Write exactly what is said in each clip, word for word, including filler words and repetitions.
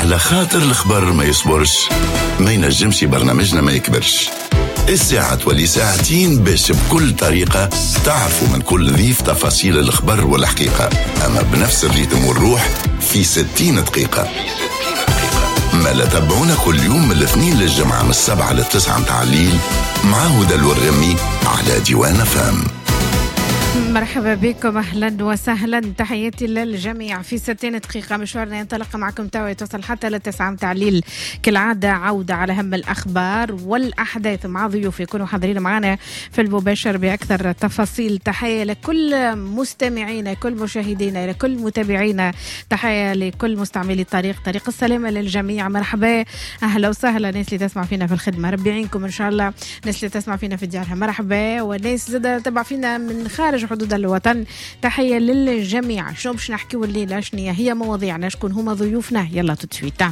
على خاطر الخبر ما يصبرش، ما ينجمش برنامجنا ما يكبرش. الساعة تولي ساعتين باش بكل طريقة تعرفوا من كل ضيف تفاصيل الخبر والحقيقة، أما بنفس الريتم والروح في ستين دقيقة. ما لا تابعونا كل يوم من الاثنين للجمعة من السبعة للتسعة متاع الليل مع هدى الورمي على ديوان فام. مرحبا بكم، أهلا وسهلا، تحياتي للجميع. في ستين دقيقة مشوارنا ينطلق معكم توا يتصل حتى للتسعة متاع الليل كالعادة. عودة على هم الأخبار والأحداث مع ضيوف يكونوا حاضرين معنا في المباشر بأكثر تفاصيل. تحية لكل مستمعينا، كل مشاهدينا، لكل متابعينا، تحية لكل مستعملي الطريق، طريق السلامة للجميع. مرحبا، أهلا وسهلا. ناس اللي تسمع فينا في الخدمة ربي يعينكم إن شاء الله، ناس اللي تسمع فينا في ديارها مرحبا، وناس زادة تبع فينا من خارج حدود الوطن تحية للجميع. شنو باش نحكيو الليلة؟ شنو هي مواضيعنا؟ شكون هما ضيوفنا؟ يلا تتفيتا.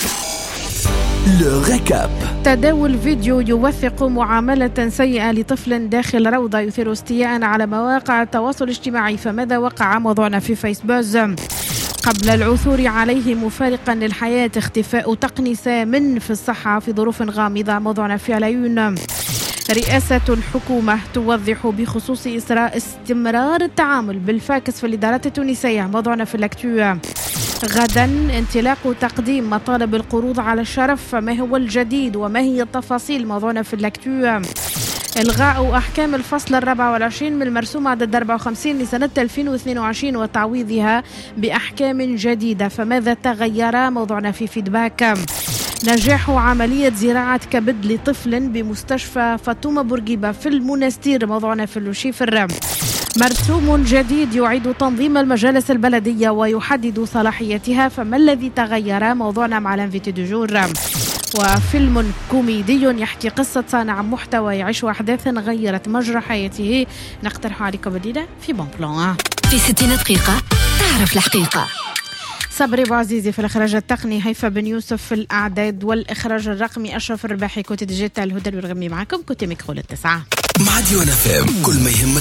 تداول فيديو يوثق معاملة سيئة لطفل داخل روضة يثير استياء على مواقع التواصل الاجتماعي، فماذا وقع؟ موضوعنا في فيسبوك. قبل العثور عليه مفارقا للحياة، اختفاء تقني سامن في الصحة في ظروف غامضة، موضوعنا في العيون. رئاسة الحكومة توضح بخصوص إسراء استمرار التعامل بالفاكس في الإدارات التونسية، موضوعنا في اللاكتو. غدا انطلاق تقديم مطالب القروض على الشرف، فما هو الجديد وما هي التفاصيل؟ موضوعنا في اللاكتو. إلغاء أحكام الفصل الرابع والعشرين من المرسوم عدد أربعة وخمسين لسنة ألفين واثنين وعشرين وتعويضها بأحكام جديدة، فماذا تغير؟ موضوعنا في فيدباك. نجاح عملية زراعة كبد لطفل بمستشفى فاطمة بورقيبة في المنستير، موضوعنا في اللوشيفر. مرسوم جديد يعيد تنظيم المجالس البلدية ويحدد صلاحيتها، فما الذي تغير؟ موضوعنا مع الانفيتي دو جور. وفيلم كوميدي يحكي قصة صانع محتوى يعيش أحداثا غيرت مجرى حياته، نقترح عليكم بديلة في بون بلان. في ستين دقيقة تعرف الحقيقة. صبري ابو عزيزي في الاخراج التقني، هيفا بن يوسف في الاعداد والاخراج الرقمي، اشرف الرباحي كنت ديجيتال، هدى الورغمي معكم، كنت ميكرو للتسعة مع ديوان فام. كل ما يهمك